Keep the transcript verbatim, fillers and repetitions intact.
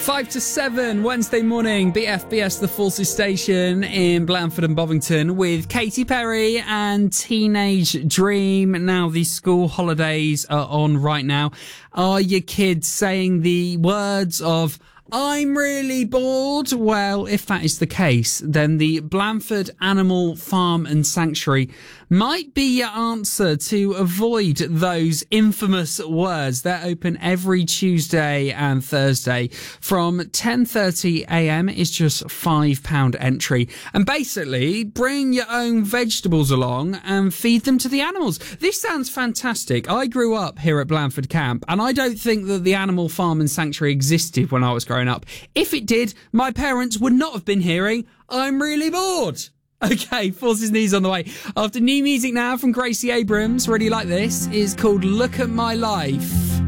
Five to seven, Wednesday morning, B F B S, the Forces Station in Blandford and Bovington with Katy Perry and Teenage Dream. Now, the school holidays are on right now. Are your kids saying the words of, I'm really bored? Well, if that is the case, then the Blandford Animal Farm and Sanctuary might be your answer to avoid those infamous words. They're open every Tuesday and Thursday from ten thirty a m. It's just five pounds entry. And basically, bring your own vegetables along and feed them to the animals. This sounds fantastic. I grew up here at Blandford Camp, and I don't think that the Animal Farm and Sanctuary existed when I was growing up. If it did, my parents would not have been hearing, I'm really bored. Okay, Forces News on the way. After new music now from Gracie Abrams, really like this, is called Look at My Life.